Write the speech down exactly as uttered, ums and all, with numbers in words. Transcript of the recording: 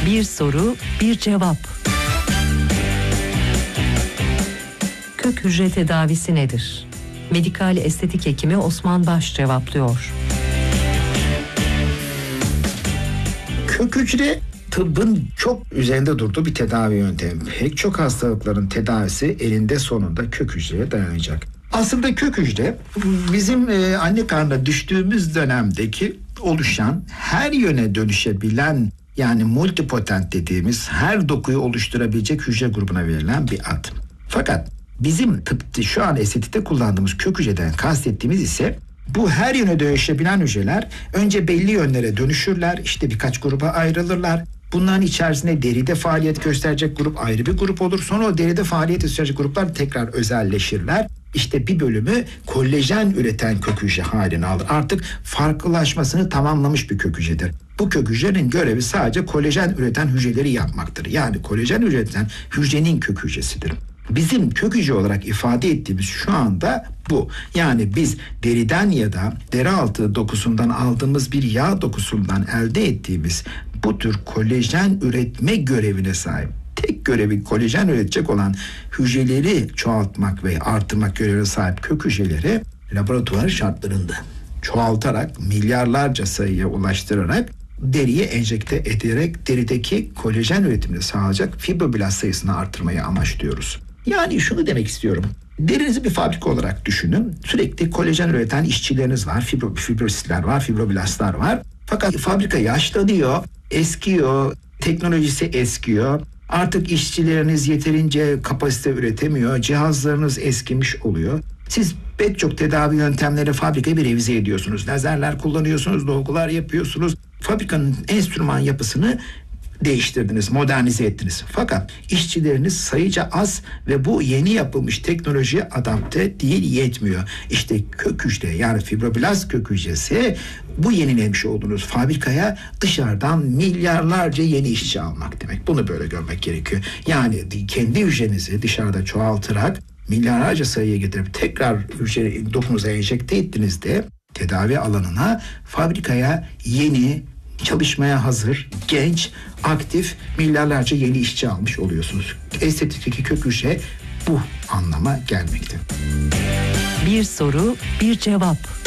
Bir soru, bir cevap. Kök hücre tedavisi nedir? Medikal estetik hekimi Osman Baş cevaplıyor. Kök hücre tıbbın çok üzerinde durduğu bir tedavi yöntemi. Pek çok hastalıkların tedavisi elinde sonunda kök hücreye dayanacak. Aslında kök hücre bizim e, anne karnına düştüğümüz dönemdeki oluşan, her yöne dönüşebilen, yani multipotent dediğimiz her dokuyu oluşturabilecek hücre grubuna verilen bir ad. Fakat bizim tıpta şu an estetikte kullandığımız kök hücreden kastettiğimiz ise bu her yöne dönüşebilen hücreler önce belli yönlere dönüşürler, işte birkaç gruba ayrılırlar. Bunların içerisinde deride faaliyet gösterecek grup ayrı bir grup olur. Sonra o deride faaliyet gösterecek gruplar tekrar özelleşirler. İşte bir bölümü kolajen üreten kök hücre haline alır. Artık farklılaşmasını tamamlamış bir kök hücredir. Bu kök hücrenin görevi sadece kolajen üreten hücreleri yapmaktır. Yani kolajen üreten hücrenin kök hücresidir. Bizim kök hücre olarak ifade ettiğimiz şu anda bu. Yani biz deriden ya da deri altı dokusundan aldığımız bir yağ dokusundan elde ettiğimiz bu tür kolajen üretme görevine sahip. Tek görevi kolajen üretecek olan hücreleri çoğaltmak ve artırmak görevine sahip kök hücreleri laboratuvar şartlarında çoğaltarak, milyarlarca sayıya ulaştırarak deriye enjekte ederek derideki kolajen üretimini sağlayacak fibroblast sayısını artırmayı amaçlıyoruz. Yani şunu demek istiyorum. Derinizi bir fabrika olarak düşünün. Sürekli kolajen üreten işçileriniz var, fibro, fibrositler var, fibroblastlar var. Fakat fabrika yaşlanıyor, eskiyor, teknolojisi eskiyor. Artık işçileriniz yeterince kapasite üretemiyor, cihazlarınız eskimiş oluyor. Siz pek çok tedavi yöntemleri fabrikaya bir revize ediyorsunuz. Lazerler kullanıyorsunuz, dolgular yapıyorsunuz. Fabrikanın enstrüman yapısını değiştirdiniz, modernize ettiniz. Fakat işçileriniz sayıca az ve bu yeni yapılmış teknolojiye adapte değil, yetmiyor. İşte kök hücre, yani fibroblast kök hücresi bu yenilemiş olduğunuz fabrikaya dışarıdan milyarlarca yeni işçi almak demek. Bunu böyle görmek gerekiyor. Yani kendi hücrenizi dışarıda çoğaltarak milyarlarca sayıya getirip tekrar hücre dokunuza enjekte ettiğinizde tedavi alanına, fabrikaya yeni, çalışmaya hazır, genç, aktif milyarlarca yeni işçi almış oluyorsunuz. Estetikteki kök hücre bu anlama gelmekte. Bir soru, bir cevap.